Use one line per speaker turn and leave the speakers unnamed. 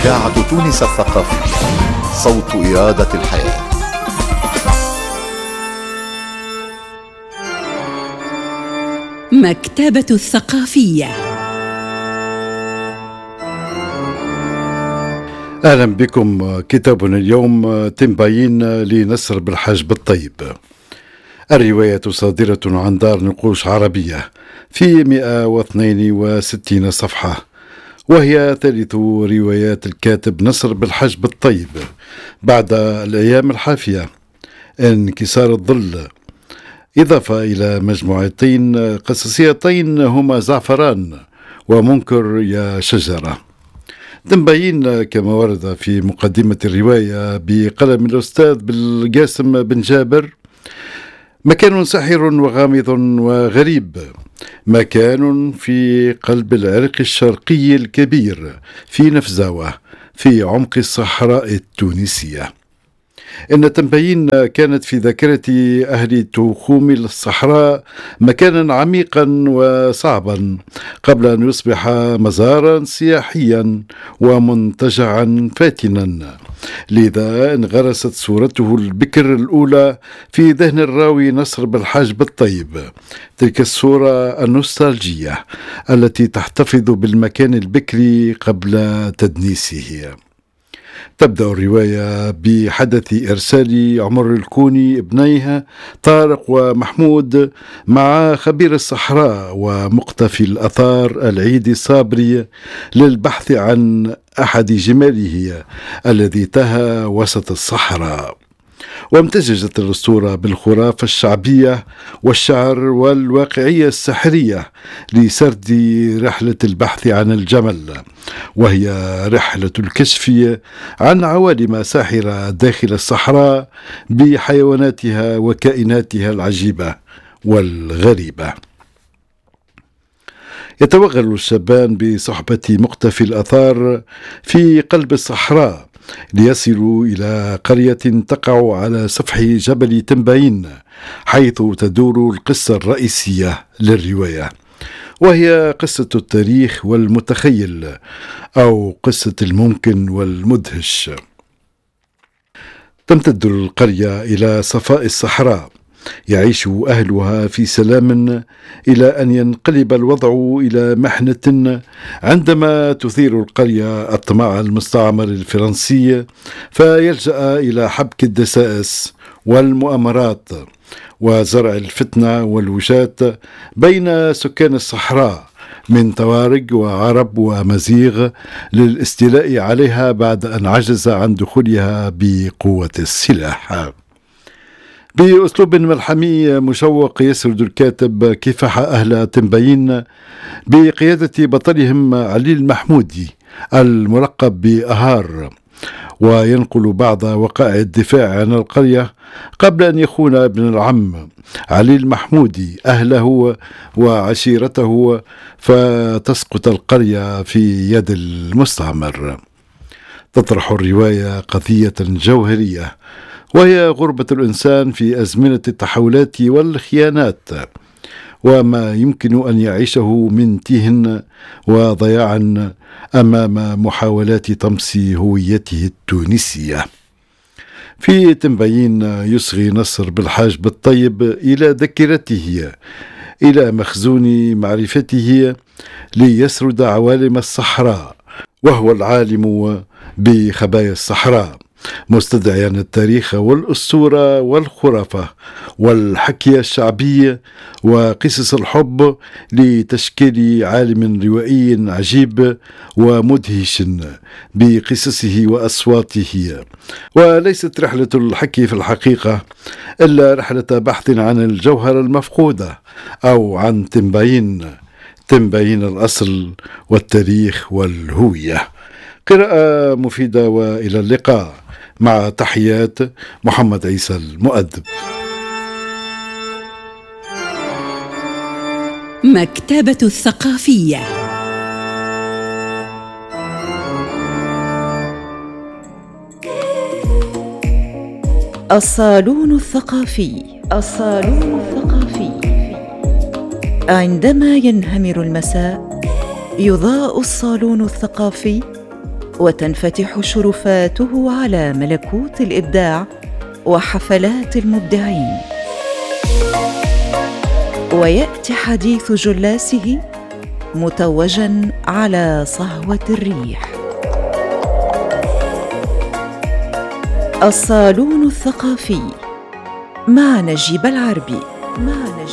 إذاعة تونس الثقافية، صوت إرادة الحياة.
مكتبة الثقافية.
أهلا بكم. كتابنا اليوم تنباين لنصر بالحاج الطيب. الرواية صادرة عن دار نقوش عربية في 162 صفحة، وهي ثالث روايات الكاتب نصر بالحاج الطيب بعد الأيام الحافية، انكسار الظل، إضافة إلى مجموعتين قصصيتين هما زعفران ومنكر يا شجرة. تنباين كما ورد في مقدمة الرواية بقلم الأستاذ بالقاسم بن جابر: مكان ساحر وغامض وغريب، مكان في قلب العرق الشرقي الكبير في نفزاوة في عمق الصحراء التونسية. إن تنباين كانت في ذاكرة أهل تخوم الصحراء مكانا عميقا وصعبا قبل أن يصبح مزارا سياحيا ومنتجعا فاتنا، لذا انغرست صورته البكر الأولى في ذهن الراوي نصر بالحاج الطيب، تلك الصورة النوستالجية التي تحتفظ بالمكان البكري قبل تدنيسه. تبدأ الرواية بحدث إرسال عمر الكوني ابنيها طارق ومحمود مع خبير الصحراء ومقتفي الأثار العيد الصابري للبحث عن أحد جماله الذي تاه وسط الصحراء. وامتزجت الأسطورة بالخرافة الشعبية والشعر والواقعية السحرية لسرد رحلة البحث عن الجمل، وهي رحلة الكشف عن عوالم ساحرة داخل الصحراء بحيواناتها وكائناتها العجيبة والغريبة. يتوغل الشبان بصحبة مقتفي الآثار في قلب الصحراء ليصلوا إلى قرية تقع على سفح جبل تنباين، حيث تدور القصة الرئيسية للرواية، وهي قصة التاريخ والمتخيل أو قصة الممكن والمدهش. تمتد القرية إلى صفاء الصحراء، يعيش أهلها في سلام إلى أن ينقلب الوضع إلى محنة عندما تثير القرية الطمع المستعمر الفرنسي، فيلجأ إلى حبك الدسائس والمؤامرات وزرع الفتنة والوشاة بين سكان الصحراء من توارق وعرب ومزيغ للاستيلاء عليها بعد أن عجز عن دخولها بقوة السلاح. بأسلوب ملحمي مشوق يسرد الكاتب كفاح أهل تنباين بقيادة بطلهم علي المحمودي الملقب بأهار، وينقل بعض وقائع الدفاع عن القرية قبل أن يخون ابن العم علي المحمودي أهله وعشيرته فتسقط القرية في يد المستعمر. تطرح الرواية قضية جوهرية، وهي غربة الإنسان في أزمنة التحولات والخيانات، وما يمكن أن يعيشه من تيه وضياع أمام محاولات طمس هويته التونسية. في تنباين يصغي نصر بالحاج الطيب إلى ذاكرته، إلى مخزون معرفته ليسرد عوالم الصحراء، وهو العالم بخبايا الصحراء، مستدعيا التاريخ والأسطورة والخرافة والحكي الشعبي وقصص الحب لتشكيل عالم روائي عجيب ومدهش بقصصه وأصواته. وليست رحلة الحكي في الحقيقة إلا رحلة بحث عن الجوهر المفقودة أو عن تنباين الأصل والتاريخ والهوية. قراءة مفيدة وإلى اللقاء، مع تحيات محمد عيسى المؤدب.
مكتبة الثقافية. الصالون الثقافي. الصالون الثقافي. عندما ينهمر المساء يضاء الصالون الثقافي وتنفتح شرفاته على ملكوت الإبداع وحفلات المبدعين، ويأتي حديث جلاسه متوجاً على صهوة الريح. الصالون الثقافي مع نجيب العربي.